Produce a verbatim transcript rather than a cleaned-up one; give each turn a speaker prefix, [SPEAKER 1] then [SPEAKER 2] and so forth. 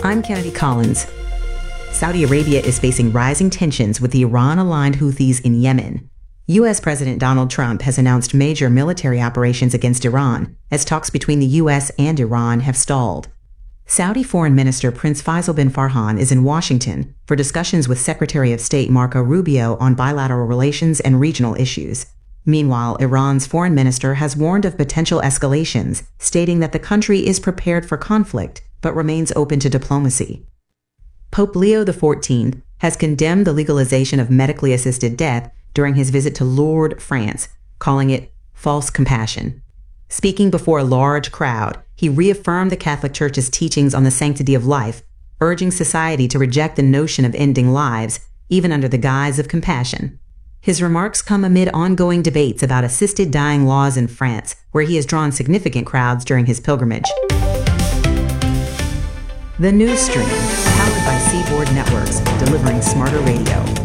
[SPEAKER 1] I'm Kennedy Collins. Saudi Arabia is facing rising tensions with the Iran-aligned Houthis in Yemen. U S President Donald Trump has announced major military operations against Iran as talks between the U S and Iran have stalled. Saudi Foreign Minister Prince Faisal bin Farhan is in Washington for discussions with Secretary of State Marco Rubio on bilateral relations and regional issues. Meanwhile, Iran's foreign minister has warned of potential escalations, stating that the country is prepared for conflict but remains open to diplomacy. Pope Leo the fourteenth has condemned the legalization of medically assisted death during his visit to Lourdes, France, calling it false compassion. Speaking before a large crowd, he reaffirmed the Catholic Church's teachings on the sanctity of life, urging society to reject the notion of ending lives, even under the guise of compassion. His remarks come amid ongoing debates about assisted dying laws in France, where he has drawn significant crowds during his pilgrimage. The News Stream, powered by Seaboard Networks, delivering smarter radio.